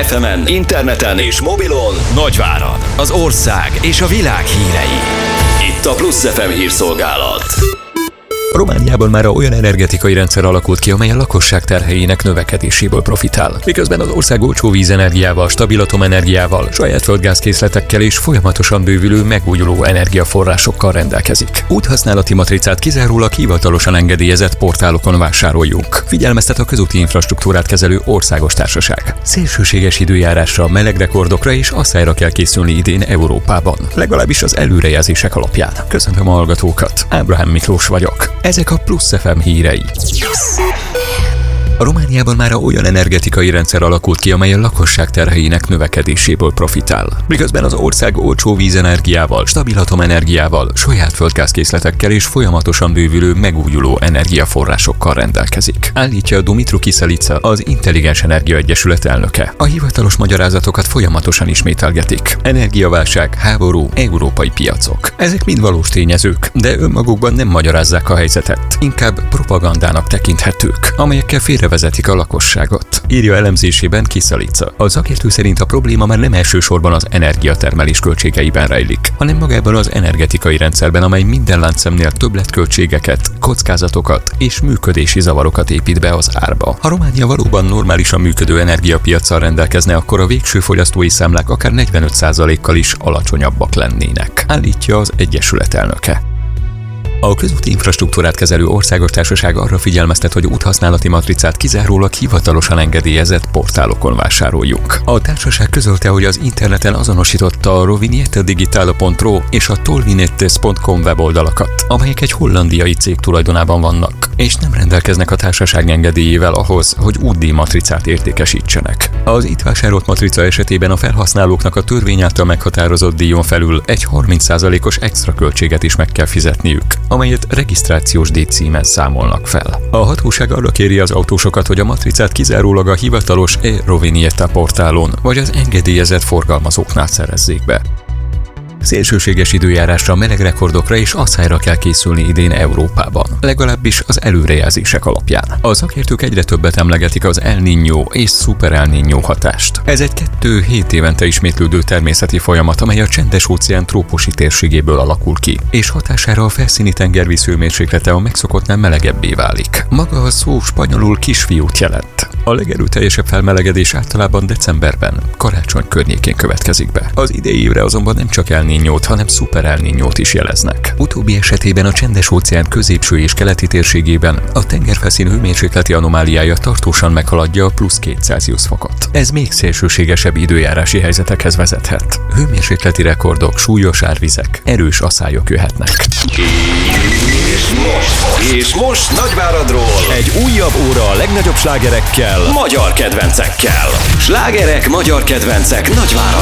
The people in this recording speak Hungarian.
FM-en, interneten és mobilon Nagyvárad, az ország és a világ hírei. Itt a Plusz FM hírszolgálat. Romániában már olyan energetikai rendszer alakult ki, amely a lakosság terheinek növekedéséből profitál. Miközben az ország olcsó vízenergiával, stabil atomenergiával, saját földgázkészletekkel és folyamatosan bővülő megújuló energiaforrásokkal rendelkezik. Úthasználati matricát kizárólag hivatalosan engedélyezett portálokon vásároljunk. Figyelmeztet a közúti infrastruktúrát kezelő országos társaság. Szélsőséges időjárásra, meleg rekordokra és asszályra kell készülni idén Európában. Legalábbis az előrejelzések alapján. Köszöntöm a hallgatókat. Ábrahám Miklós vagyok. Ezek a Plusz FM hírei. A Romániában már olyan energetikai rendszer alakult ki, amely a lakosság terheinek növekedéséből profitál. Miközben az ország olcsó vízenergiával, stabil atomenergiával, saját földgázkészletekkel és folyamatosan bővülő megújuló energiaforrásokkal rendelkezik. Állítja Dumitru Kiselica, az Intelligens Energia Egyesület elnöke. A hivatalos magyarázatokat folyamatosan ismételgetik. Energiaválság, háború, európai piacok. Ezek mind valós tényezők, de önmagukban nem magyarázzák a helyzetet. Inkább propagandának tekinthetők, amelyekkel félrevezetik a lakosságot. Írja elemzésében Kiselica. A szakértő szerint a probléma már nem elsősorban az energiatermelés költségeiben rejlik, hanem magában az energetikai rendszerben, amely minden láncszemnél többletköltségeket, kockázatokat és működési zavarokat épít be az árba. Ha Románia valóban normálisan működő energiapiaccal rendelkezne, akkor a végső fogyasztói számlák akár 45%-kal is alacsonyabbak lennének, állítja az Egyesület elnöke. A közúti infrastruktúrát kezelő országos társaság arra figyelmeztet, hogy úthasználati matricát kizárólag hivatalosan engedélyezett portálokon vásároljunk. A társaság közölte, hogy az interneten azonosította a roviniettedigital.ro és a tolvinettes.com weboldalakat, amelyek egy hollandiai cég tulajdonában vannak, és nem rendelkeznek a társaság engedélyével ahhoz, hogy útdíj matricát értékesítsenek. Az itt vásárolt matrica esetében a felhasználóknak a törvény által meghatározott díjon felül egy 30%-os extra költséget is meg kell fizetniük, amelyet regisztrációs díjcímen számolnak fel. A hatóság arra kéri az autósokat, hogy a matricát kizárólag a hivatalos e-Rovinietta portálon vagy az engedélyezett forgalmazóknál szerezzék be. Szélsőséges időjárásra, meleg rekordokra és asszályra kell készülni idén Európában, legalábbis az előrejelzések alapján. A szakértők egyre többet emlegetik az El Niño és Super El Niño hatást. Ez egy 2-7 évente ismétlődő természeti folyamat, amely a Csendes-óceán trópusi térségéből alakul ki, és hatására a felszíni tengervíz hőmérséklete a megszokottnál melegebbé válik. Maga a szó spanyolul kisfiút jelent. A legerőteljesebb felmelegedés általában decemberben, karácsony környékén következik be. Az idei évre azonban nem csak El Niñót, hanem Super El Niñót is jeleznek. Utóbbi esetében a Csendes-óceán középső és keleti térségében a tengerfelszín hőmérsékleti anomáliája tartósan meghaladja a +2 Celsius fokot. Ez még szélsőségesebb időjárási helyzetekhez vezethet. Hőmérsékleti rekordok, súlyos árvizek, erős asszályok jöhetnek. És most Nagyváradról egy újabb óra a legnagyobb slágerekkel, magyar kedvencekkel. Slágerek, magyar kedvencek Nagyváradról.